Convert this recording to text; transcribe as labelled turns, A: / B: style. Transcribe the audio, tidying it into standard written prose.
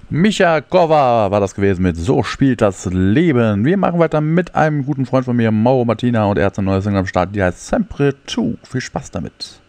A: Micha Kova war das gewesen mit So spielt das Leben. Wir machen weiter mit einem guten Freund von mir, Mauro Martina, und er hat ein neues Single am Start, die heißt Sempre Tu. Viel Spaß damit.